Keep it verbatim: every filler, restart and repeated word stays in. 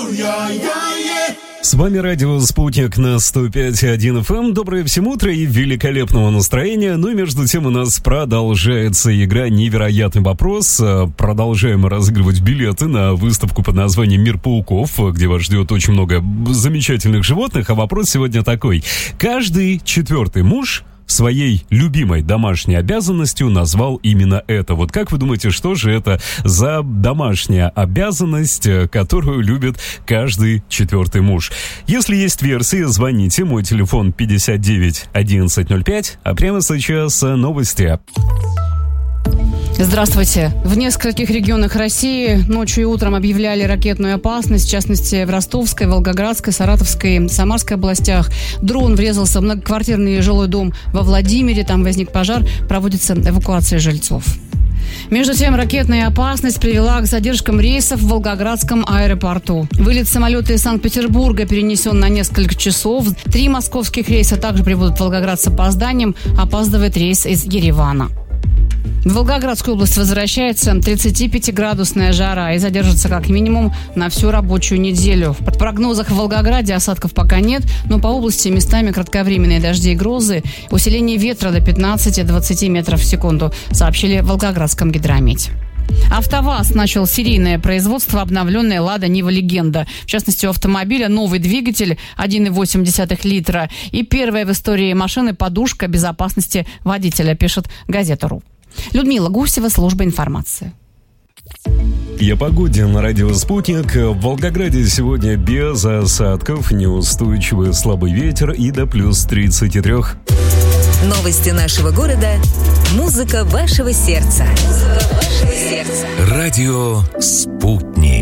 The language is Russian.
С вами радио «Спутник» на сто пять и один эф эм. Доброе всем утро и великолепного настроения. Ну и между тем у нас продолжается игра «Невероятный вопрос». Продолжаем разыгрывать билеты на выставку под названием «Мир пауков», где вас ждет очень много замечательных животных. А вопрос сегодня такой. Каждый четвертый муж своей любимой домашней обязанностью назвал именно это. Вот как вы думаете, что же это за домашняя обязанность, которую любит каждый четвертый муж? Если есть версии, звоните. Мой телефон пятьдесят девять одиннадцать ноль пять. А прямо сейчас новости. Здравствуйте. В нескольких регионах России ночью и утром объявляли ракетную опасность, в частности, в Ростовской, Волгоградской, Саратовской, Самарской областях. Дрон врезался в многоквартирный жилой дом во Владимире, там возник пожар, проводится эвакуация жильцов. Между тем, ракетная опасность привела к задержкам рейсов в Волгоградском аэропорту. Вылет самолета из Санкт-Петербурга перенесен на несколько часов. Три московских рейса также прибудут в Волгоград с опозданием. Опаздывает рейс из Еревана. В Волгоградскую область возвращается тридцатипятиградусная жара и задержится как минимум на всю рабочую неделю. В прогнозах в Волгограде осадков пока нет, но по области местами кратковременные дожди и грозы. Усиление ветра до пятнадцати-двадцати метров в секунду, сообщили в Волгоградском гидромете. АвтоВАЗ начал серийное производство обновленной «Лада Нива Легенда». В частности, у автомобиля новый двигатель один и восемь десятых литра и первая в истории машины подушка безопасности водителя, пишет газета.ру. Людмила Гусева, служба информации. И о погоде на радио «Спутник». В Волгограде сегодня без осадков, неустойчивый слабый ветер и до плюс тридцати трёх. Новости нашего города. Музыка вашего сердца. Музыка вашего сердца. Радио «Спутник».